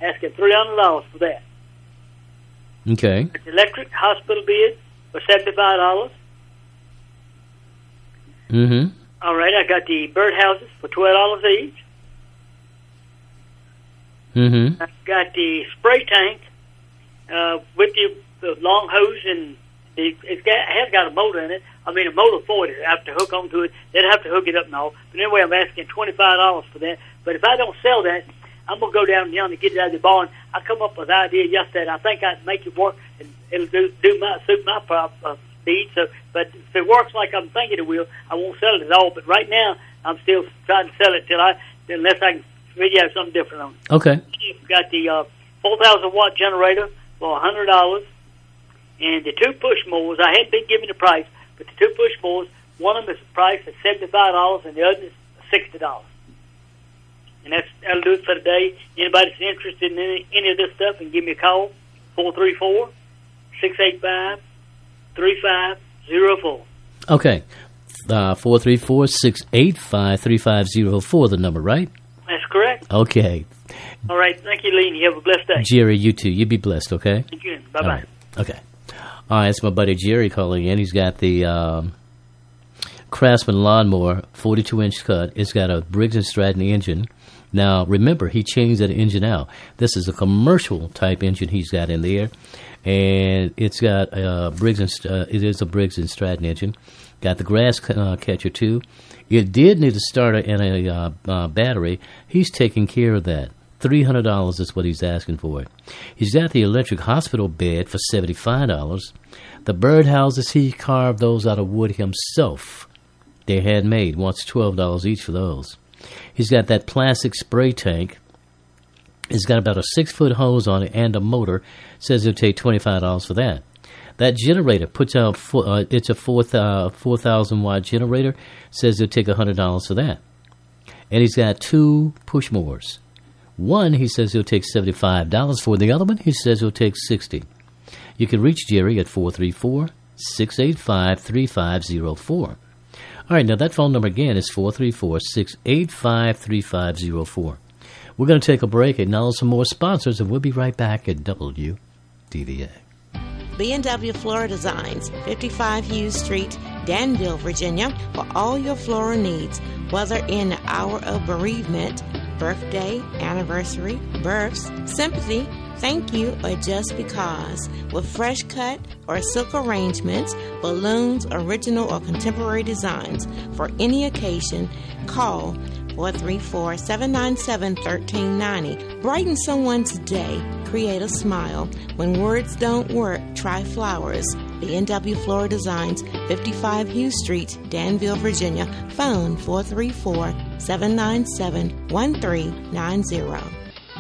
asking $300 for that. Okay. The electric hospital bid for $75. Mm-hmm. All right, I got the birdhouses for $12 each. Mm-hmm. I've got the spray tank with the long hose, and it has got a motor in it. I mean, a motor for it. I have to hook onto it. They'd have to hook it up and all. But anyway, I'm asking $25 for that. But if I don't sell that, I'm going to go down and get it out of the barn. I come up with an idea yesterday, and I think I can make it work, and it'll suit my needs. So, but if it works like I'm thinking it will, I won't sell it at all. But right now, I'm still trying to sell it unless I can figure out something different on it. Okay. You've got the 4,000-watt generator for $100, and the two push mowers. I hadn't been given the price, but the two push mowers, one of them is priced at $75, and the other is $60. And that'll do it for today. Anybody that's interested in any of this stuff, and give me a call, 434-685-3504. Okay. 434-685-3504, the number, right? That's correct. Okay. All right. Thank you, Lee, and you have a blessed day. Jerry, you too. You be blessed, okay? Thank you. Bye-bye. All right. Okay. All right, it's my buddy Jerry calling in. He's got the Craftsman lawnmower, 42-inch cut. It's got a Briggs & Stratton engine. Now, remember, he changed that engine out. This is a commercial-type engine he's got in there, and it's got it is a Briggs & Stratton engine. Got the grass catcher, too. It did need a starter and a battery. He's taking care of that. $300 is what he's asking for it. He's got the electric hospital bed for $75. The birdhouses, he carved those out of wood himself. They're handmade. Wants $12 each for those. He's got that plastic spray tank. It's got about a 6-foot hose on it and a motor. Says it'll take $25 for that. That generator puts out, it's a 4,000-watt generator. Says it'll take $100 for that. And he's got two push mowers. One, he says he'll take $75 for. The other one, he says he'll take $60. You can reach Jerry at 434-685-3504. All right, now that phone number again is 434-685-3504. We're going to take a break, acknowledge some more sponsors, and we'll be right back at WDVA. B&W Floral Designs, 55 Hughes Street, Danville, Virginia, for all your floral needs, whether in the hour of bereavement, birthday, anniversary, births, sympathy, thank you, or just because. With fresh cut or silk arrangements, balloons, original or contemporary designs for any occasion, call 434-797-1390. Brighten someone's day. Create a smile. When words don't work, try flowers. B&W Floral Designs, 55 Hughes Street, Danville, Virginia. Phone 434-797-1390.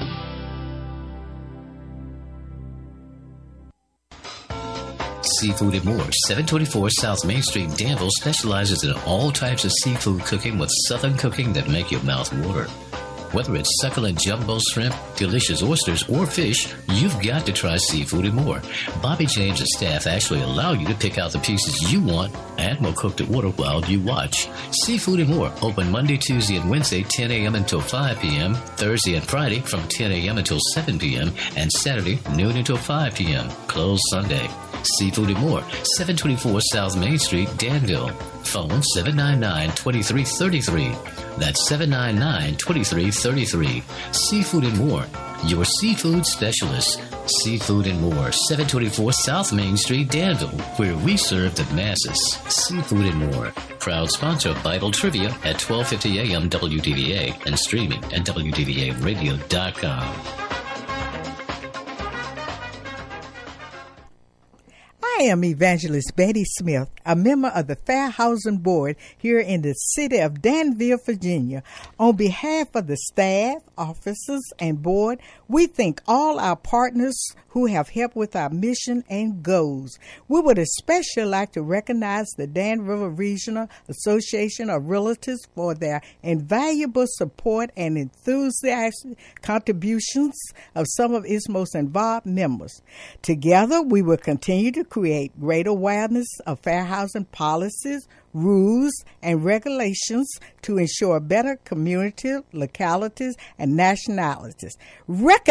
Seafood and More, 724 South Main Street, Danville, specializes in all types of seafood cooking with southern cooking that make your mouth water. Whether it's succulent jumbo shrimp, delicious oysters, or fish, you've got to try Seafood and More. Bobby James and staff actually allow you to pick out the pieces you want and will cook to order while you watch. Seafood and More, open Monday, Tuesday, and Wednesday, 10 a.m. until 5 p.m., Thursday and Friday from 10 a.m. until 7 p.m., and Saturday, noon until 5 p.m., closed Sunday. Seafood and More, 724 South Main Street, Danville. Phone 799-2333. That's 799-2333. Seafood and More, your seafood specialist. Seafood and More, 724 South Main Street, Danville, where we serve the masses. Seafood and More, proud sponsor of Bible Trivia at 1250 a.m. WDVA and streaming at WDVAradio.com. I am Evangelist Betty Smith, a member of the Fair Housing Board here in the city of Danville, Virginia. On behalf of the staff, officers, and board, we thank all our partners who have helped with our mission and goals. We would especially like to recognize the Dan River Regional Association of Realtors for their invaluable support and enthusiastic contributions of some of its most involved members. Together, we will continue to create greater awareness of fair housing policies, rules, and regulations to ensure better community, localities, and nationalities.